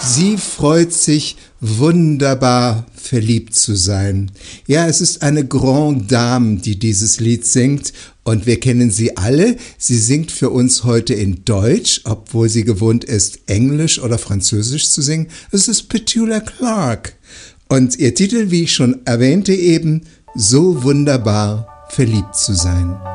Sie freut sich wunderbar verliebt zu sein. Ja, es ist eine Grande Dame, die dieses Lied singt und wir kennen sie alle. Sie singt für uns heute in Deutsch, obwohl sie gewohnt ist, Englisch oder Französisch zu singen. Es ist Petula Clark und ihr Titel, wie ich schon erwähnte eben, So wunderbar verliebt zu sein.